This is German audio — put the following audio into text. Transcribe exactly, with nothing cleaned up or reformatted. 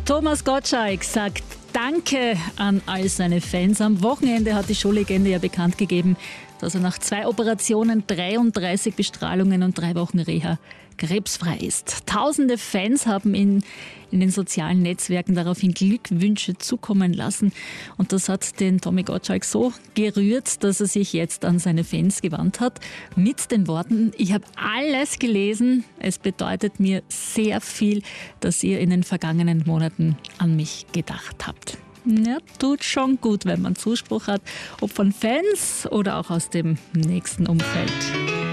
Thomas Gottschalk sagt Danke an all seine Fans. Am Wochenende hat die Showlegende ja bekannt gegeben, dass er nach zwei Operationen, dreiunddreißig Bestrahlungen und drei Wochen Reha krebsfrei ist. Tausende Fans haben ihn in den sozialen Netzwerken daraufhin Glückwünsche zukommen lassen. Und das hat den Tommy Gottschalk so gerührt, dass er sich jetzt an seine Fans gewandt hat. Mit den Worten: Ich habe alles gelesen. Es bedeutet mir sehr viel, dass ihr in den vergangenen Monaten an mich gedacht habt. Ja, tut schon gut, wenn man Zuspruch hat, ob von Fans oder auch aus dem nächsten Umfeld.